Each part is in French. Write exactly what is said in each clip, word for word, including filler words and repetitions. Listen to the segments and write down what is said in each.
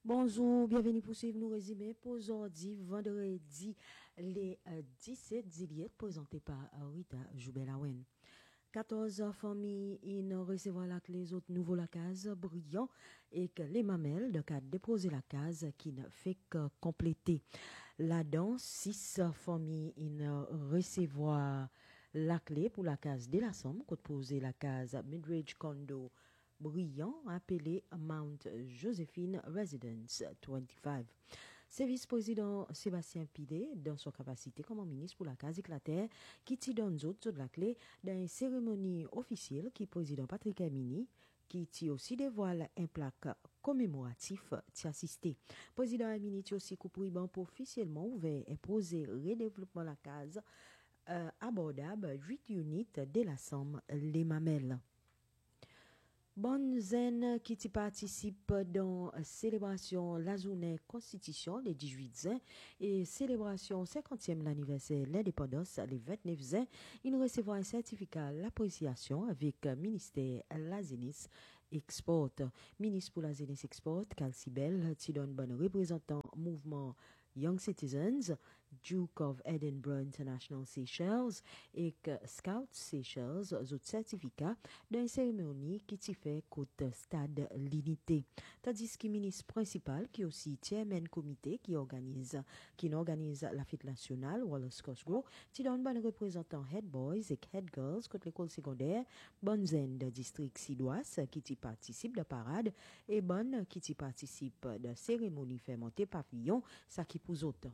Bonjour, bienvenue pour suivre nos résumés pour aujourd'hui, vendredi, les euh, dix-sept juillet, présenté par euh, Rita Joubelawen. quatorze familles in recevoir la clé, les autres nouveaux la case brillant et que les mamelles de cadre déposer la case qui ne fait que compléter. Là-dedans, six familles in recevoir la clé pour la case de la somme, qu'on poser la case Midridge Condo brillant appelé Mount Josephine Residence vingt-cinq. C'est vice-président Sébastien Pidé, dans son capacité comme ministre pour la case éclataire, qui t'y donne autres de la clé dans une cérémonie officielle qui président Patrick Hermini, qui t'y aussi dévoile un plaque commémoratif t'y assisté. Président Hermini t'y aussi coupe-ruban pour officiellement ouvert et posé redéveloppement la case euh, abordable huit unités de la somme les mamelles. Bonne zen qui t'y participe dans célébration la journée Constitution le dix-huit juin et célébration cinquantième l'anniversaire de l'indépendance le vingt-neuf juin, il recevra un certificat l'appréciation avec ministère la Zénis Export. Ministre pour la Zénis Export, Calcibel, qui donne bon représentant mouvement Young Citizens, Duke of Edinburgh International Seychelles et Scout Seychelles, autres certificats d'une cérémonie qui t'y fait côté stade l'unité. Tandis que le ministre principal, qui aussi chairman comité qui organise, qui organise la fête nationale, Wallace Cosgrove, qui donne bon représentant Head Boys et Head Girls contre l'école secondaire, bonne zen de district sidoise qui t'y participe de parade et bonne qui t'y participe de cérémonie fait monter pavillon, ça qui pour autres.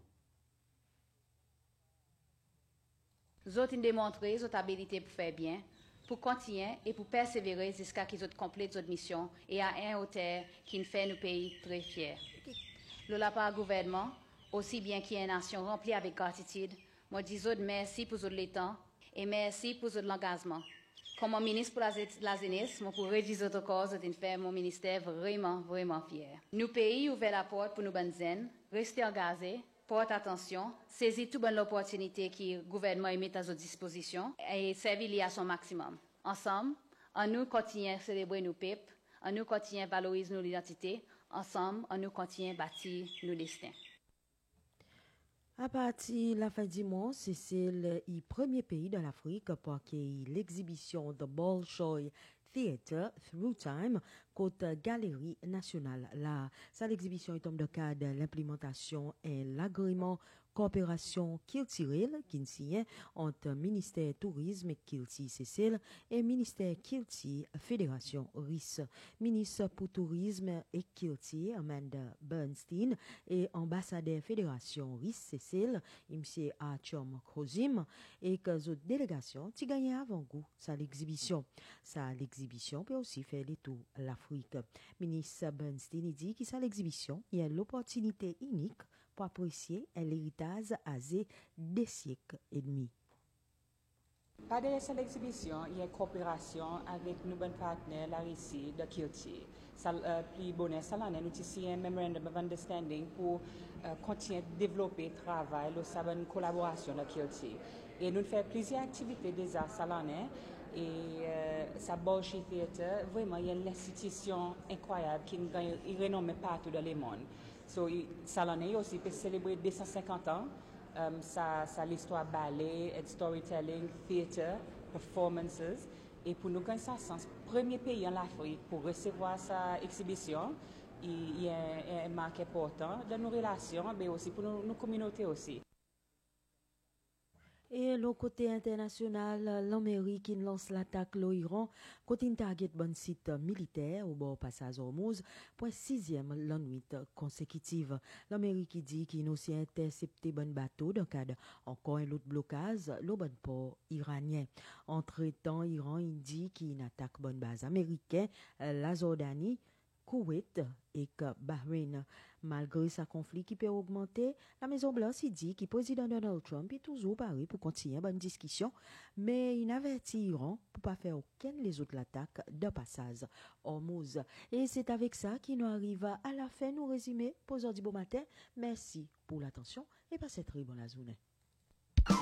Nous ont démontré notre habilité pour faire bien, pour continuer et pour persévérer jusqu'à qu'ils ont complété notre mission et à un hauteur qui nous fait nos pays très fiers. Le la part gouvernement, aussi bien qu'il y ait une nation remplie avec gratitude, moi dis merci pour votre temps et merci pour votre engagement. Comme ministre pour la, la jeunesse, moi pour réduire votre cause, de faire mon ministère vraiment, vraiment fier. Nous pays ouvert la porte pour nous bonnes rester engagés, porte attention, saisir toute bonne opportunité que le gouvernement met à notre disposition et servir à son maximum. Ensemble, on nous continue à célébrer nos peuples, on nous continue à valoriser nos identités, ensemble, on nous continue à bâtir nos destins. À partir de la fin du mois, c'est le premier pays de l'Afrique pour accueillir l'exhibition de Bolshoi Theatre Through Time côté Galerie Nationale. Là, ça l'exhibition est de cas de l'implémentation et l'agrément coopération culturelle qui signe entre ministère tourisme et Kilti Cécile et ministère Kilti Fédération Russe. Ministre pour tourisme et Kilti Amanda Bernstein et ambassadeur Fédération Russe Cécile M. Artyom Kozim et que les délégations qui gagné avant-goût ça l'exhibition. Ça l'exhibition peut aussi faire les tours l'Afrique. Ministre Bernstein dit que ça l'exhibition il y a l'opportunité unique pour apprécier l'héritage âgé des siècles et demi. Par derrière cette exhibition, il y a une coopération avec nos bons partenaires, la Russie, de Kilti. Ça, euh, plus bonnet, ça l'année, nous avons un memorandum of understanding pour euh, continuer à développer le travail, la collaboration de Kilti. Et nous faisons plusieurs activités déjà ça l'année. Et euh, ça Bolshoi Theatre, vraiment, il y a une institution incroyable qui est renommée partout dans le monde. So, ça l'année aussi peut célébrer deux cent cinquante ans. Um, ça, ça l'histoire ballet, storytelling, theatre, performances. Et pour nous, quand ça sens, premier pays en Afrique pour recevoir sa exhibition, il y a un marque important dans nos relations, mais aussi pour nos, nos communautés aussi. Et le côté international, l'Amérique lance l'attaque l'Iran côté une target bon site militaire au bord passage Hormuz pour sixième la nuit consécutive. L'Amérique dit qu'il nous a intercepté bon bateau dans le cadre encore un autre blocage le bon port iranien. Entre-temps, Iran dit qu'il attaque bonne base américaine, la Jordanie, Koweït et Bahreïn. Malgré ce conflit qui peut augmenter, la Maison-Blanche dit que le président Donald Trump est toujours paré pour continuer une bonne discussion, mais il avertit Iran pour ne pas faire aucune des autres attaques de passage Hormuz. Et c'est avec ça qu'il nous arrive à la fin de nos résumés pour aujourd'hui bon matin. Merci pour l'attention et passez très bonne journée.